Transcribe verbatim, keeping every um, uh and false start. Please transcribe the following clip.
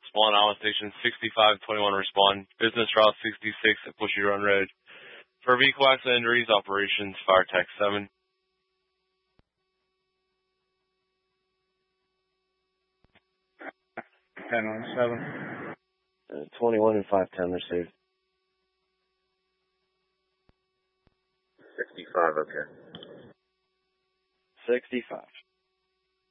Swan Island Station sixty-five twenty-one respond. Business Route sixty-six at Bushy Run Road. For vehicle accident injuries, operations, fire tax seven. ten on seven. Uh, twenty-one and five ten received. sixty-five, okay. sixty-five.